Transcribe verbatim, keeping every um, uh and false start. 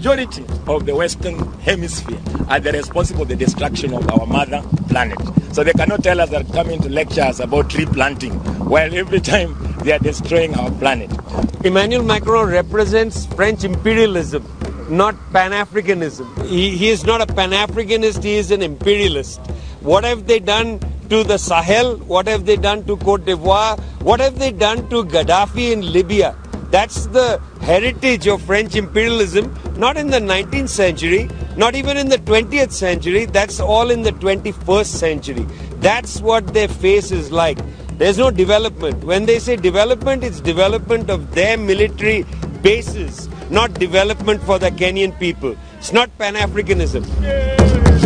majority of the Western Hemisphere are the responsible for the destruction of our mother planet. So they cannot tell us that coming to lecture us about tree planting, while every time they are destroying our planet. Emmanuel Macron represents French imperialism, not Pan-Africanism. He, he is not a Pan-Africanist, he is an imperialist. What have they done to the Sahel? What have they done to Cote d'Ivoire? What have they done to Gaddafi in Libya? That's the heritage of French imperialism, not in the nineteenth century, not even in the twentieth century, that's all in the twenty-first century. That's what their face is like. There's no development. When they say development, it's development of their military bases, not development for the Kenyan people. It's not Pan-Africanism.